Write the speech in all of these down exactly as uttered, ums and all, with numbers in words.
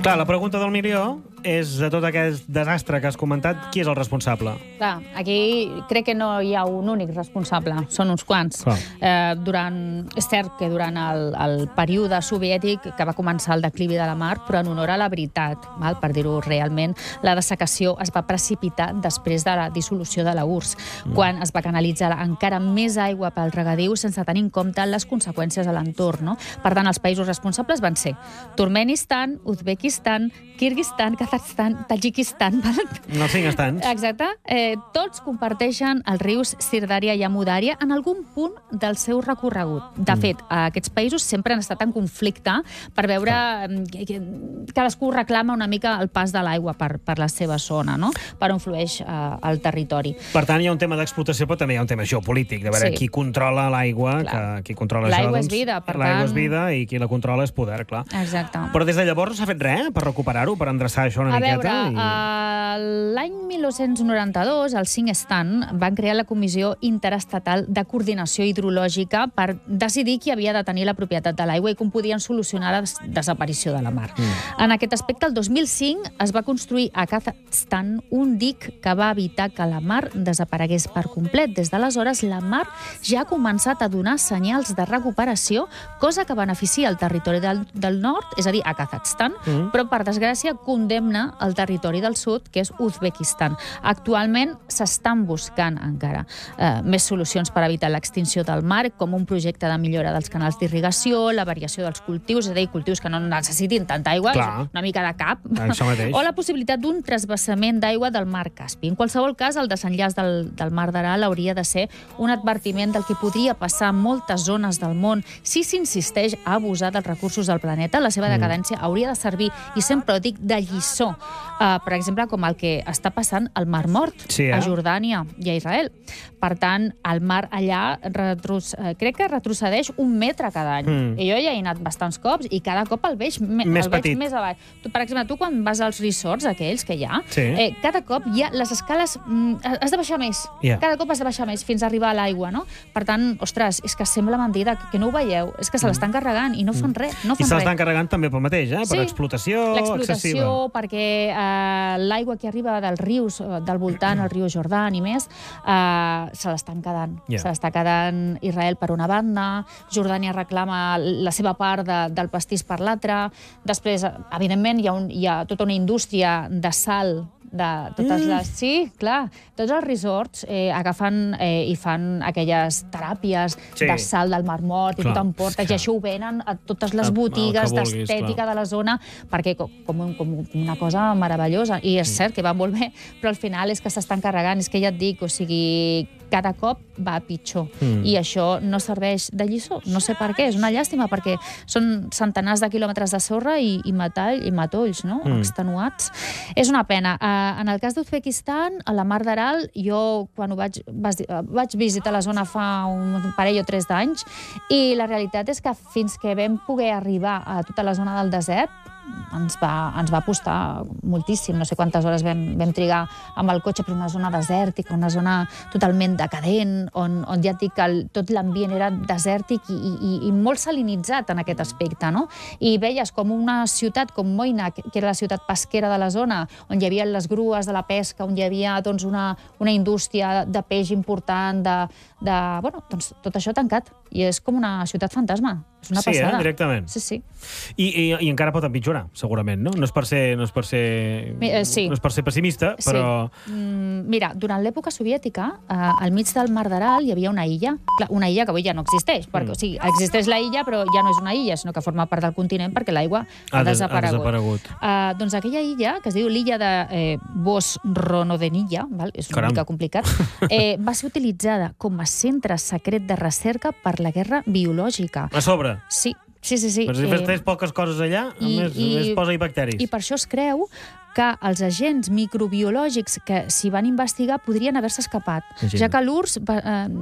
Clar, la pregunta del milió és, de tot aquest desastre que has comentat, qui és el responsable? Clar, aquí crec que no hi ha un únic responsable, són uns quants. Eh, durant, és cert que durant el, el període soviètic que va començar el declivi de la mar, però en honor a la veritat, val, per dir-ho realment, la dessecació es va precipitar després de la dissolució de la U R S S, mm. quan es va canalitzar encara més aigua pel regadiu sense tenir en compte les conseqüències a l'entorn. No? Per tant, els països responsables van ser Turkmenistan, Uzbekistan, Kirguistan, Kazakhstan, Tadjikistan. No cinc estants. Exacte. Eh, tots comparteixen els rius Sirdarya i Amudària en algun punt del seu recorregut. De fet, mm. aquests països sempre han estat en conflicte per veure ah. que, que cadascú reclama una mica el pas de l'aigua per, per la seva zona, no? Per on flueix eh, el territori. Per tant, hi ha un tema d'explotació, però també hi ha un tema geopolític, de veure sí. qui controla l'aigua, qui controla això. L'aigua doncs, és vida, per tant... L'aigua és vida i qui la controla és poder, clar. Exacte. Però des de llavors no s'ha fet res per recuperar-ho, per endreçar això una a miqueta? A veure, i... l'any mil nou-cents noranta-dos, el cinc estan van crear la Comissió Interestatal de Coordinació Hidrològica per decidir qui havia de tenir la propietat de l'aigua i com podien solucionar la des desaparició de la mar. Mm. En aquest aspecte, el dos mil cinc es va construir a Kazakhstan un dic que va evitar que la mar desaparegués per complet. Des d'aleshores, la mar ja ha començat a donar senyals de recuperació, cosa que beneficia el territori del, del nord, és a dir, a Kazakhstan, mm. però, per desgràcia, condemna el territori del sud, que és Uzbekistan. Actualment s'estan buscant encara eh, més solucions per evitar l'extinció del mar, com un projecte de millora dels canals d'irrigació, la variació dels cultius, és a dir, cultius que no necessitin tanta aigua, Clar. una mica de cap, Això mateix. o la possibilitat d'un trasbassament d'aigua del mar Caspi. En qualsevol cas, el desenllaç del, del mar d'Aral hauria de ser un advertiment del que podria passar a moltes zones del món si s'insisteix a abusar dels recursos del planeta. La seva decadència mm. hauria de servir, i sempre ho dic, de lliçó. Uh, per exemple, com el que està passant al Mar Mort, sí, eh? a Jordània i a Israel. Per tant, el mar allà retros... uh, crec que retrocedeix un metre cada any. Mm. I jo ja he anat bastants cops i cada cop el veig, me més, el veig més avall. Tu, per exemple, tu quan vas als resorts aquells que hi ha, sí. eh, cada cop hi ha les escales... Mm, has de baixar més. Yeah. Cada cop has de baixar més fins a arribar a l'aigua, no? Per tant, ostres, és que sembla mentida que no ho veieu. És que se l'estan carregant i no fan res. No fan I se l'estan carregant també pel mateix, eh? Per sí. explotació excessiva. L'explotació, perquè eh, l'aigua que arriba dels rius del voltant, el riu Jordà i més, eh, se l'estan quedant. Yeah. Se l'està quedant Israel per una banda, Jordània reclama la seva part de, del pastís per l'altra. Després, evidentment, hi ha, un, hi ha tota una indústria de sal de totes mm. les... Sí, clar. Tots els resorts eh, agafen eh, i fan aquelles teràpies sí. de sal del Mar Mort i clar. Tu t'emportes, i això ho venen a totes les botigues d'estètica de la zona, perquè com, com, com una cosa meravellosa. I és cert que va molt bé, però al final és que s'estan carregant. És que ja et dic, o sigui, cada cop va pitjor. Mm. I això no serveix de lliçó. No sé per què. És una llàstima, perquè són centenars de quilòmetres de sorra i, i metall i matolls, no? Mm. Extenuats. És una pena. Uh, en el cas d'Uzbekistan, a la Mar d'Aral, jo quan ho vaig, vas, vaig visitar la zona fa un parell o tres d'anys, i la realitat és que fins que vam poder arribar a tota la zona del desert, ens va, ens va costar moltíssim. No sé quantes hores vam, vam trigar amb el cotxe per una zona desèrtica, una zona totalment decadent, on, on ja et dic que el, tot l'ambient era desèrtic i, i, i molt salinitzat en aquest aspecte, no? I veies com una ciutat com Moina, que era la ciutat pesquera de la zona, on hi havia les grues de la pesca, on hi havia doncs, una, una indústria de peix important, de, de, bueno, doncs, tot això tancat. I és com una ciutat fantasma. És una sí, passada. Eh? Directament. Sí, sí. I, i, I encara pot empitjorar, segurament, no? No és per ser, no és per ser, eh, sí. no és per ser pessimista, però... Sí. Mm, mira, durant l'època soviètica, eh, al mig del Mar d'Aral hi havia una illa. Clar, una illa que avui ja no existeix. Perquè, mm. o sigui, existeix la illa, però ja no és una illa, sinó que forma part del continent perquè l'aigua ha, ha desaparegut. Ha desaparegut. Uh, doncs aquella illa, que es diu l'illa de eh, Vosronodenilla, val? És una Caram. mica complicat, eh, va ser utilitzada com a centre secret de recerca per la guerra biològica. A sobre? Sí. Sí, sí, sí. Però si fes poques coses allà, I, més, i, més posa-hi bacteris. I per això es creu que els agents microbiològics que s'hi van investigar podrien haver-se escapat, Imagina. ja que l'U R S S va,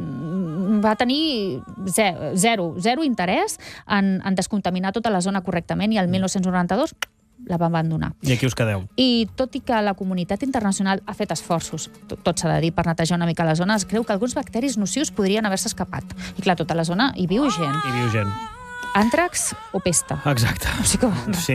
eh, va tenir zero, zero, zero interès en, en descontaminar tota la zona correctament, i el mil nou-cents noranta-dos la van abandonar. I aquí us quedeu. I tot i que la comunitat internacional ha fet esforços, tot, tot s'ha de dir, per netejar una mica la zona, es creu que alguns bacteris nocius podrien haver-se escapat. I clar, tota la zona hi viu gent. Hi viu gent. Àntrax o pesta. Exacte. O sigui que... Sí.